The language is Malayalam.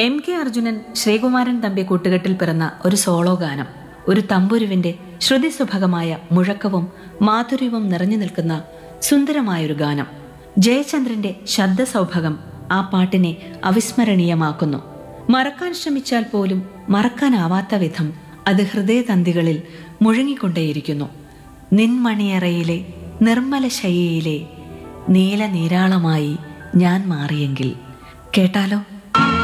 MK അർജുനൻ ശ്രീകുമാരൻ തമ്പി കൂട്ടുകെട്ടിൽ പിറന്ന ഒരു സോളോ ഗാനം. ഒരു തമ്പുരുവിന്റെ ശ്രുതിസുഭകമായ മുഴക്കവും മാധുര്യവും നിറഞ്ഞു നിൽക്കുന്ന സുന്ദരമായൊരു ഗാനം. ജയചന്ദ്രന്റെ ശബ്ദ സൗഭകം ആ പാട്ടിനെ അവിസ്മരണീയമാക്കുന്നു. മറക്കാൻ ശ്രമിച്ചാൽ പോലും മറക്കാനാവാത്ത വിധം അത് ഹൃദയതന്തികളിൽ മുഴങ്ങിക്കൊണ്ടേയിരിക്കുന്നു. നിൻമണിയറയിലെ നിർമ്മല ശയ്യയിലെ നീല നീരാളമായി ഞാൻ മാറിയെങ്കിൽ. കേട്ടാലോ?